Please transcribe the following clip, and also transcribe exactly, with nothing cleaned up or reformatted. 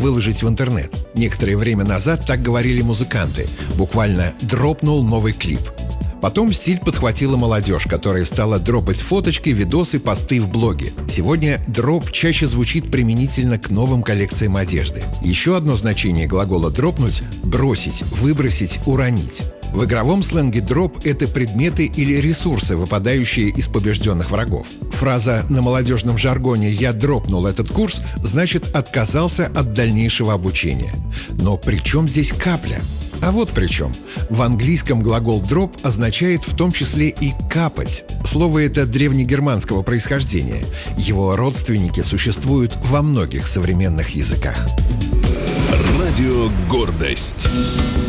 выложить в интернет. Некоторое время назад так говорили музыканты. Буквально «дропнул новый клип». Потом стиль подхватила молодежь, которая стала дропать фоточки, видосы, посты в блоге. Сегодня дроп чаще звучит применительно к новым коллекциям одежды. Еще одно значение глагола «дропнуть» — бросить, выбросить, уронить. В игровом сленге дроп — это предметы или ресурсы, выпадающие из побежденных врагов. Фраза на молодежном жаргоне «я дропнул этот курс» значит «отказался от дальнейшего обучения». Но при чем здесь капля? А вот при чем. В английском глагол «drop» означает в том числе и «капать». Слово это древнегерманского происхождения. Его родственники существуют во многих современных языках. Радио «Гордость».